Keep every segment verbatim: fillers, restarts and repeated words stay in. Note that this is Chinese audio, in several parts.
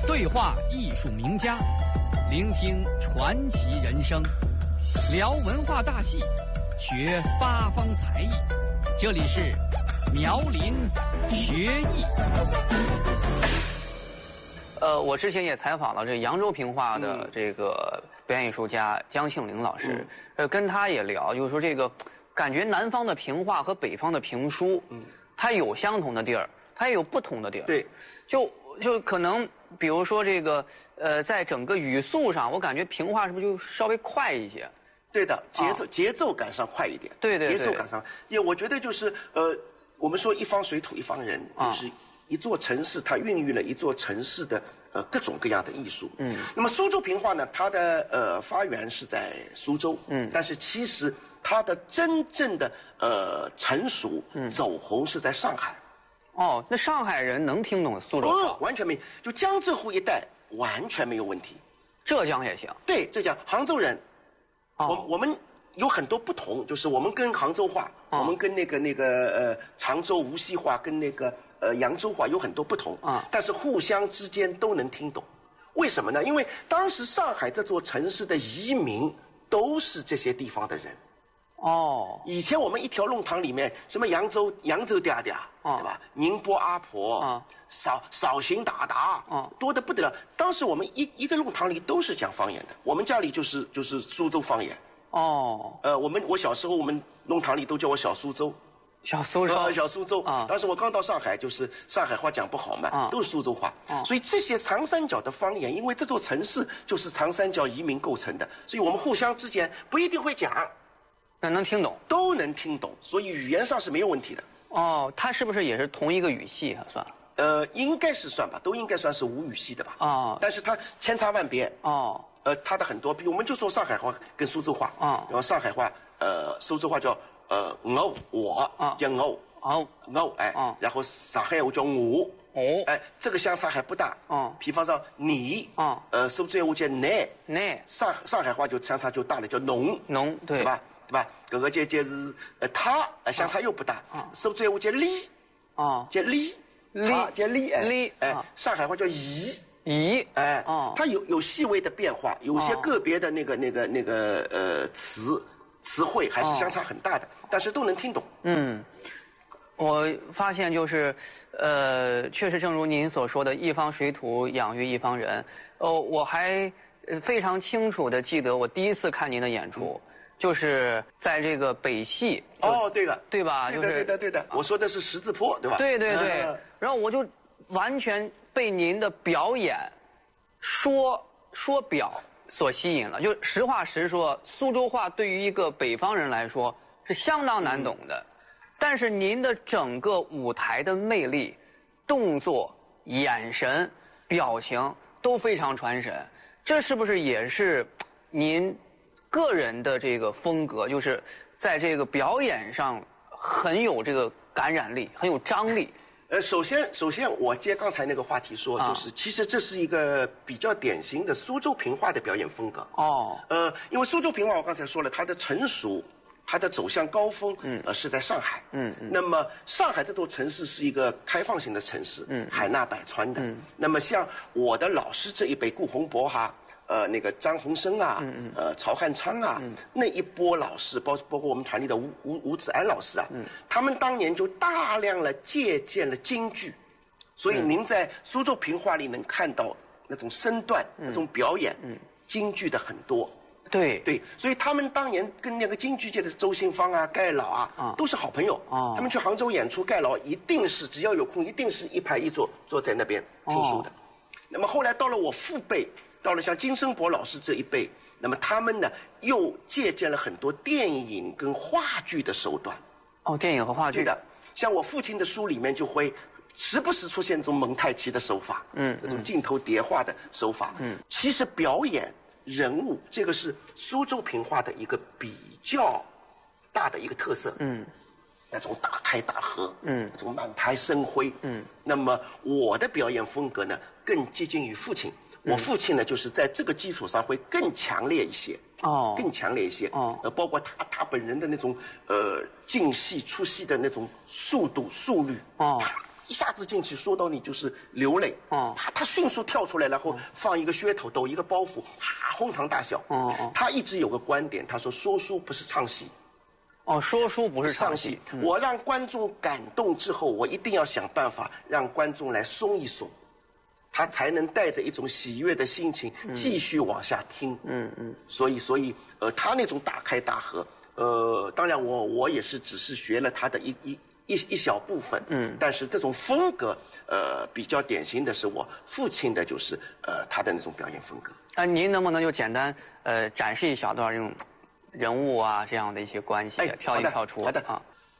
对话艺术名家，聆听传奇人生，聊文化大戏，学八方才艺。这里是苗林学艺。呃，我之前也采访了这扬州评话的这个表演艺术家姜庆龄老师，嗯、呃，跟他也聊，就是说这个感觉南方的评话和北方的评书，嗯，它有相同的地儿，它也有不同的地儿。 对， 就就可能比如说这个呃，在整个语速上，我感觉评话是不是就稍微快一些？ 对的，节奏、啊、节奏感上快一点。 对对对， 节奏感上，因为我觉得就是呃，我们说一方水土一方人，就是。啊一座城市，它孕育了一座城市的呃各种各样的艺术。嗯，那么苏州评话呢，它的呃发源是在苏州。嗯，但是其实它的真正的呃成熟、嗯、走红是在上海。 哦，那上海人能听懂苏州话？ 哦，完全没，就江浙沪一带完全没有问题。 浙江也行。 对，浙江、杭州人，哦、我我们。有很多不同，就是我们跟杭州话，哦、我们跟那个那个呃常州无锡话，跟那个呃扬州话有很多不同啊，但是互相之间都能听懂。为什么呢？因为当时上海这座城市的移民都是这些地方的人。哦，以前我们一条弄堂里面，什么扬州扬州嗲嗲，哦、对吧？宁波阿婆，哦、绍绍兴达达，哦、多得不得了。当时我们一一个弄堂里都是讲方言的，我们家里就是就是苏州方言。哦，呃，我们我小时候我们弄堂里都叫我小苏州， 小苏州， 呃，小苏州啊。当时我刚到上海，就是上海话讲不好嘛，啊、都是苏州话。啊、所以这些长三角的方言，因为这座城市就是长三角移民构成的，所以我们互相之间不一定会讲， 但能听懂， 都能听懂，所以语言上是没有问题的。 哦，它是不是也是同一个语系啊？算？ 呃，应该是算吧，都应该算是吴语系的吧。哦，但是它千差万别。哦。呃，差的很多，比如我们就说上海话跟苏州话，啊、嗯，然后上海话，呃，苏州话叫呃我我，啊、叫我，哦，我，哎，啊、然后上海话叫我，哦，哎，这个相差还不大，啊、比方说你，啊、呃，苏州话叫你， 你， 上上海话就相差就大了，叫侬， 侬，对， 对吧？对吧？这个就就是呃他，呃相差又不大，啊、苏州话叫你，啊，叫你， 你， 叫你，哎， 你， 哎，上海话叫姨。 咦， 哎，哦，它有有细微的变化，有些个别的那个、哦、那个那个呃词词汇还是相差很大的，哦、但是都能听懂。嗯， 我发现就是，呃，确实正如您所说的，一方水土养育一方人。哦，我还非常清楚的记得我第一次看您的演出，嗯、就是在这个北戏。 哦，对的， 对吧？ 对的，对的，对的。我说的是十字坡，对吧？ 对对对。嗯、然后我就完全被您的表演说说表所吸引了。就实话实说，苏州话对于一个北方人来说是相当难懂的，嗯、但是您的整个舞台的魅力、动作、眼神、表情都非常传神。这是不是也是您个人的这个风格？就是在这个表演上很有这个感染力，很有张力。 呃，首先，首先我接刚才那个话题说，就是、啊、其实这是一个比较典型的苏州评话的表演风格。哦，呃，因为苏州评话我刚才说了，它的成熟，它的走向高峰，嗯，呃，是在上海。嗯嗯。那么上海这座城市是一个开放型的城市，嗯，海纳百川的。嗯。那么像我的老师这一辈，顾洪博哈。呃，那个张鸿生啊，嗯嗯呃，曹汉昌啊，嗯、那一波老师，包包括我们团里的吴吴吴子安老师啊，嗯、他们当年就大量的借鉴了京剧，所以您在苏州评话里能看到那种身段、嗯、那种表演，嗯、京剧的很多。 对对，所以他们当年跟那个京剧界的周信芳啊、盖老啊，啊都是好朋友。哦，他们去杭州演出，盖老一定是只要有空，一定是一排一坐坐在那边听书的。哦、那么后来到了我父辈。到了像金生博老师这一辈，那么他们呢又借鉴了很多电影跟话剧的手段。 哦，电影和话剧。 对的，像我父亲的书里面就会时不时出现这种蒙太奇的手法，嗯，这种镜头叠画的手法。嗯，其实表演人物这个是苏州评话的一个比较大的一个特色。嗯，那种大开大合，嗯，那种满台生辉，嗯。那么我的表演风格呢，更接近于父亲。我父亲呢，就是在这个基础上会更强烈一些，哦，更强烈一些，哦，呃，包括他他本人的那种呃进戏出戏的那种速度速率，哦， 一下子进去，说到你就是流泪。哦，他他迅速跳出来，然后放一个噱头，抖一个包袱，哈，哄堂大笑。哦哦，他一直有个观点，他说说书不是唱戏。 哦，说书不是唱戏。 嗯、我让观众感动之后，我一定要想办法让观众来松一松，他才能带着一种喜悦的心情继续往下听。嗯嗯。所以所以呃，他那种大开大合，呃，当然我我也是只是学了他的一一。一一小部分，嗯，但是这种风格，呃，比较典型的是我父亲的，就是呃他的那种表演风格。 啊，您能不能就简单呃展示一小段这种人物啊这样的一些关系，哎、跳一跳出？ 好的啊。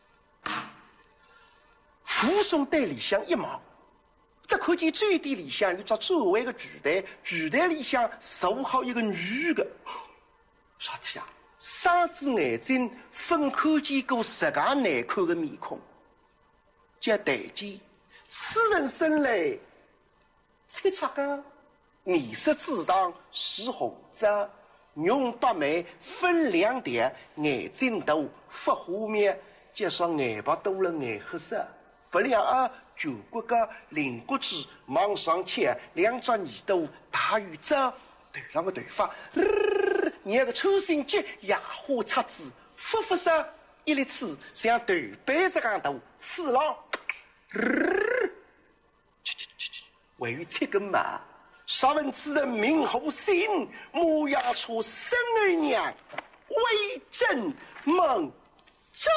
扶松队里向一望，只看见最底里向有只周围的巨蛋，巨蛋里向坐好一个女的，啥体啊？双只眼睛分看见过十个难看的面孔。叫台阶，此人生来七尺高，面色紫堂是红泽，容八眉分两点，眼睛大发花面，加上眼巴多了眼黑色，不两耳九骨个灵骨子往上切，两只耳朵大于这，头上的头发，你那个抽心结野花叉子，复复色一粒刺像豆瓣这样大，刺浪。为于这个嘛，杀问此人名后姓，母牙出生儿娘，为朕蒙州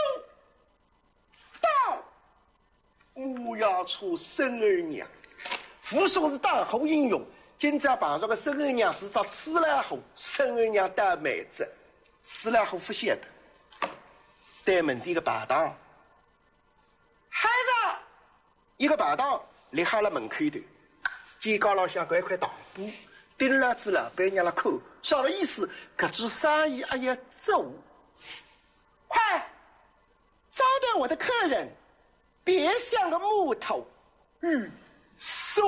道。母牙出生儿娘，扶松是当后应用，今朝碰上个生儿娘是只吃了后，生儿娘带妹子，吃了后不晓得，对门子一个排档，孩子。一个排档立哈了门口头，肩高浪向搿一块糖布，盯了子老板娘了看，啥个意思？搿只生意还要做，快招待我的客人，别像个木头，嗯，松。